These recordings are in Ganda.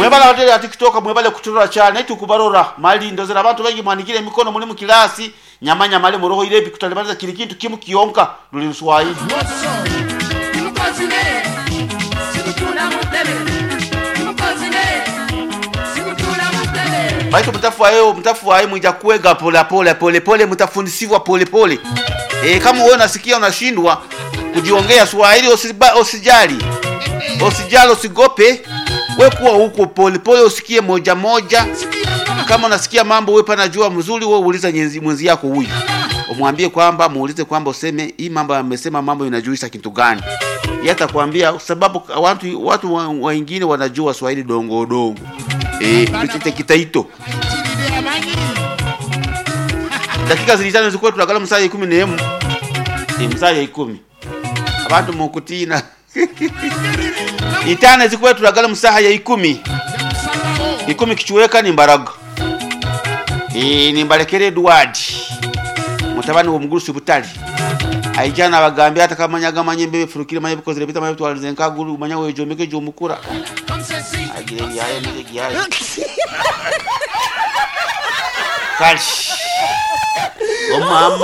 Mwebala hoteli ya TikTok mwebale kuturura cyane tukubarora mali ndozera abantu bengi mwanikire mikono muri mu kilasi nyamanya mali mu roho irebi kutalibaliza kili kintu kimu kionka luli Luswahili. Baitu mtafuayo mwija kuega pole mtafundishiwa pole. Kama wewe unasikia unashindwa kujiongea Swahili usijali. Usigope. Wewe kuwa huko pole usikie moja. Kama unasikia mambo wewe panajua mzuri wewe uuliza mwenzi yako huyu. Umwambie kwamba muulize kwamba useme hii mambo amesema mambo inajuisha kitu gani. Yeye atakwambia sababu watu wengine wanajua Swahili dongo. Kitaito. Dakika zilizana zikuwa tunagala msaa ya 10 nehemu. Msaa ya 10. Abantu mukutina. Itana zikuwa tunagala msaa ya 10. 10 kichuweka ni mbaraga. Ni mbalekere Edward. Mutabani wo muguru subutali. Aijana abagambye atakamanya manyembe furukire manyembe kozire bita manyembe twalizenka guru manya wejomeke jomukura. Agire yaye. Kash. O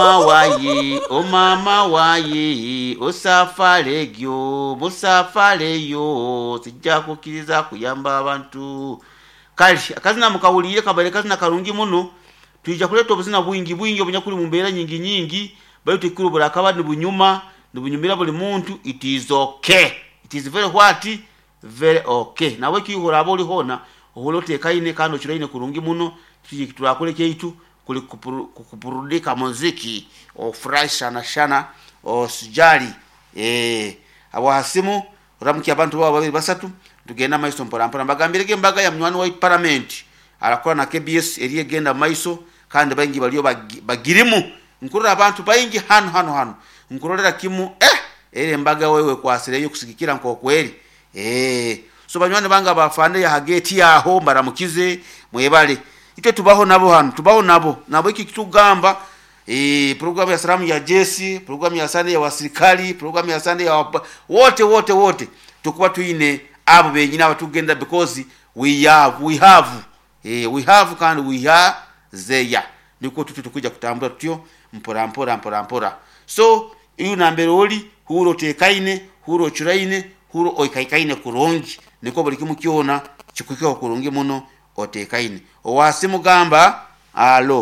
mama waye osafalegyo musafaleyo sijja kukiriza kuyamba abantu. Kash akazina mukawulire kabale kazina karungi muno tuija kuleta obuzina bwingi obunyakuli mu mbeera nyingi bayo tekuru bulakaba ni bunyumira buli muntu. It is okay. It is very okay. Nawe kihora aboli hona oholote kaine kando chiraine kurungi muno turakole keitu kuli kupurudika muziki ofurahi sana osijali. Abo hasimu ramuki abantu babo babiri basatu tugenda maiso mpora mbagambirege mbaga ya mnywani wa parliament arakora na KBS eriye genda maiso kandi bangi baliyo bagirimu nkurura abantu bayingi hano nkurorera kimu ere mbaga wewe kwasireyo kusikikira nko kweli. So banywani banga bafande ya hageti yaho mbaramukize mwebale ite tubaho nabo iki kitugamba. Programu ya salamu ya Jesse, programu ya sande ya wasirikali, programu ya sande ya wote tukuba tuine abo benyina abatugenda because we have kandi we are there. Niko tukuja kutambula tutyo mpora. So iyo nambere oli huro tekaine huro churaine huro oikaikaine kurungi niko buli kimu kiona chikukyo kurungi muno otekaine owase mugamba alo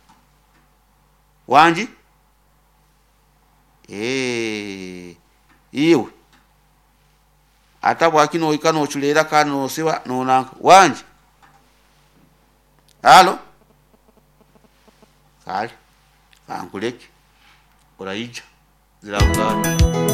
wanji iwe atabwa kino ikano chulera kano sewa nonanga wanji alo kale ankuleke oraija ziraugana.